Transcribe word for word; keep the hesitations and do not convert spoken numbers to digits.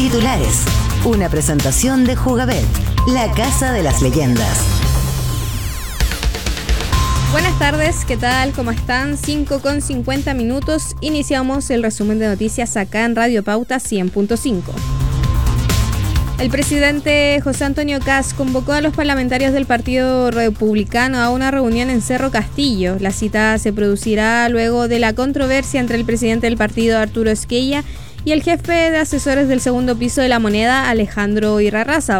Titulares. Una presentación de Jugabet, la casa de las leyendas. Buenas tardes, ¿qué tal? ¿Cómo están? cinco con cincuenta minutos. Iniciamos el resumen de noticias acá en Radio Pauta cien punto cinco. El presidente José Antonio Kast convocó a los parlamentarios del Partido Republicano a una reunión en Cerro Castillo. La cita se producirá luego de la controversia entre el presidente del partido, Arturo Esquella, y el jefe de asesores del segundo piso de La Moneda, Alejandro Irarrázaval.